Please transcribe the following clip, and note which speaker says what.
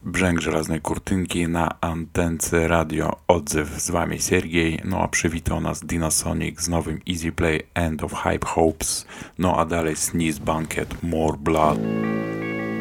Speaker 1: Brzęk żelaznej kurtynki na antence radio Odzew, z wami Siergiej, no a przywitał nas Dinasonic z nowym Easy Play End of Hype Hopes, no a dalej Sneeze Banket More Blood.